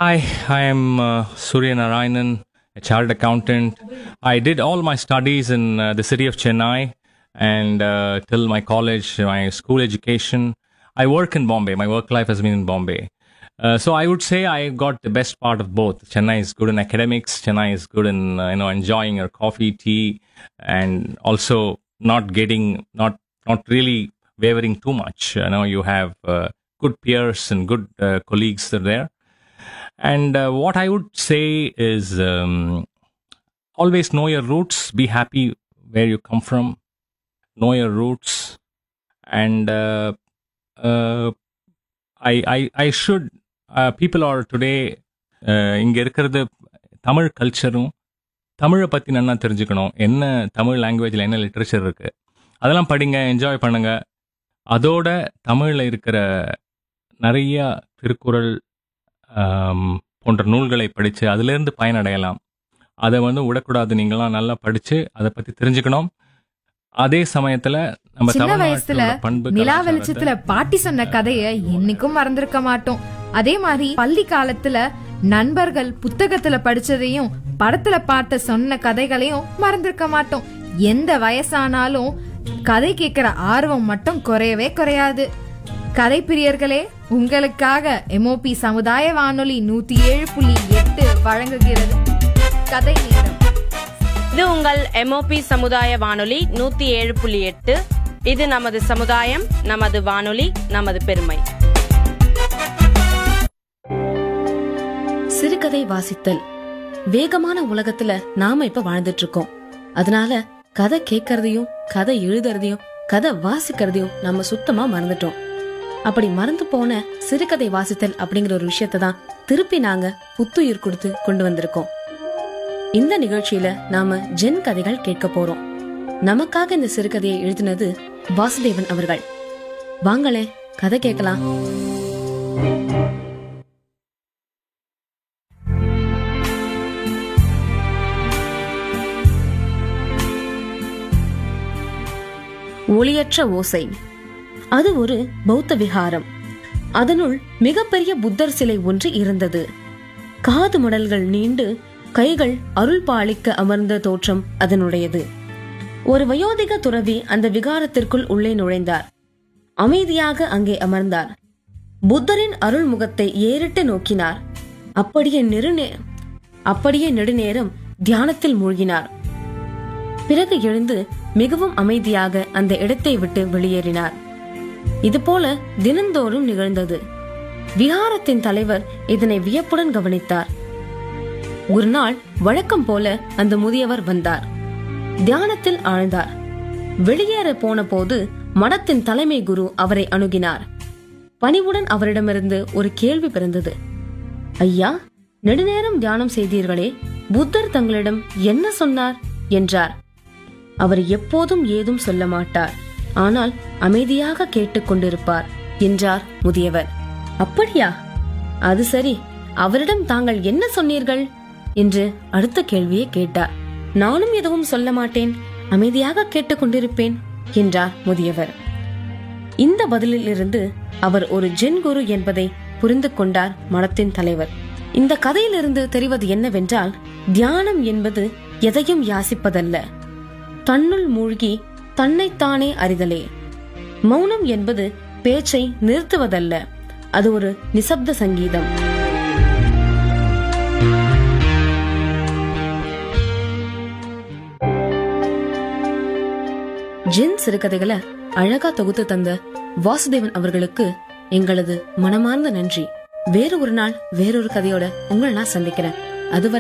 Hi, I am Surya Narayanan, a chartered accountant. I did all my studies in the city of Chennai and till my college, my school education. I work in Bombay. My work life has been in Bombay. So I would say I got the best part of both. Chennai is good in academics. Chennai is good in enjoying your coffee, tea, and also not really wavering too much. You have good peers and good colleagues that are there. And what I would say is always know your roots, be happy where you come from, know your roots. And uh, I should, people are today, இங்கே இருக்கிறது தமிழ் கல்ச்சரும் தமிழை பற்றி நல்லா தெரிஞ்சுக்கணும். என்ன தமிழ் லாங்குவேஜில் என்ன literature இருக்குது அதெல்லாம் படிங்க, என்ஜாய் பண்ணுங்க. அதோட தமிழில் இருக்கிற நிறைய திருக்குறள் போன்ற நூல்களை படித்து அதிலிருந்து பயனடையலாம். அதை விடக்கூடாது. நீங்களாம் நல்லா படித்து அதை பற்றி தெரிஞ்சுக்கணும். அதே சமயத்துல நம்ம சின்ன வயசுல பண்பு நிலா வெளிச்சத்துல பாட்டி சொன்ன கதைய என்னைக்கும் மறந்திருக்க மாட்டோம். அதே மாதிரி பள்ளி காலத்துல நண்பர்கள் புத்தகத்துல படிச்சதையும் படத்துல பார்த்த சொன்ன கதைகளையும் மறந்திருக்க மாட்டோம். எந்த வயசானாலும் கதை கேட்கிற ஆர்வம் மட்டும் குறையவே குறையாது. கதை பிரியர்களே, உங்களுக்காக எம்ஓபி சமுதாய வானொலி 107.8 வழங்குகிறது கதை நேரம். இது உங்கள் எம்ஓபி சமுதாய வானொலி 107.8. இது நமது சமுதாயம், நமது வானொலி, நமது பெருமை. சிறுகதை வாசித்தல். வேகமான உலகத்துல நாம இப்ப வாழ்ந்துட்டு இருக்கோம். அதனால கதை கேட்கறதையும் கதை எழுதுறதையும் கதை வாசிக்கிறதையும் நம்ம சுத்தமா மறந்துட்டோம். அப்படி மறந்து போன சிறுகதை வாசித்தல் அப்படிங்கிற ஒரு விஷயத்தை தான் திருப்பி நாங்க புத்துயிர் கொடுத்து கொண்டு வந்திருக்கோம். இந்த நிகழ்ச்சியில நாம ஜென் கதைகள் கேட்க போறோம். நமக்காக இந்த சிறுகதையை எழுதினது வாசுதேவன் அவர்கள். வாங்களே கதை கேட்கலாம். ஒளியற்ற ஓசை. அது ஒரு பௌத்த விகாரம். அதனுள் மிகப்பெரிய புத்தர் சிலை ஒன்று இருந்தது. காது மடல்கள் நீண்டு கைகள் அருள் பாலிக்க அமர்ந்த தோற்றம் அதனுடையது. ஒரு வயோதிக துறவி அந்த விகாரத்திற்குள் உள்ளே நுழைந்தார். அமைதியாக அங்கே அமர்ந்தார். புத்தரின் அருள் முகத்தை ஏறிட்டு நோக்கினார். அப்படியே நெடுநேரம் தியானத்தில் மூழ்கினார். பிறகு எழுந்து மிகவும் அமைதியாக அந்த இடத்தை விட்டு வெளியேறினார். இதுபோல தினந்தோறும் நிகழ்ந்தது. விஹாரத்தின் தலைவர் இதனை வியப்புடன் கவனித்தார். ஒரு நாள் வழக்கம் போல அந்த முதியவர் வந்தார். தியானத்தில் ஆழ்ந்தார். வெளியேற போன போது மடத்தின் தலைமை குரு அவரை அணுகினார். பணிவுடன் அவரிடமிருந்து ஒரு கேள்வி பிறந்தது. ஐயா, நெடுநேரம் தியானம் செய்தீர்களே, புத்தர் தங்களிடம் என்ன சொன்னார் என்றார். அவர் எப்போதும் ஏதும் சொல்ல மாட்டார், ஆனால் அமைதியாக கேட்டுக் கொண்டிருப்பார் என்றார் முதியவர். அப்படியா? அது சரி, அவரிடம் தாங்கள் என்ன சொன்னீர்கள் என்று அடுத்த கேள்வியை கேட்டார். நானும் எதுவும் சொல்ல மாட்டேன், அமைதியாக கேட்டுக் கொண்டிருப்பேன் என்றார் முதியவர். இந்த பதிலில் இருந்து அவர் ஒரு ஜென் குரு என்பதை புரிந்து கொண்டார் மடத்தின் தலைவர். இந்த கதையிலிருந்து தெரிவது என்னவென்றால், தியானம் என்பது எதையும் யாசிப்பதல்ல, தன்னுள் மூழ்கி தன்னைத்தானே அறிதலே. மௌனம் என்பது பேச்சை நிறுத்துவதல்ல, அது ஒரு நிசப்த சங்கீதம். ஜென் சிறுகதைகளை அழகா தொகுத்து தந்த வாசுதேவன் அவர்களுக்கு எங்களது மனமார்ந்த நன்றி. வேறு ஒரு நாள் வேறொரு கதையோட உங்களை நான் சந்திக்கிறேன். அதுவரை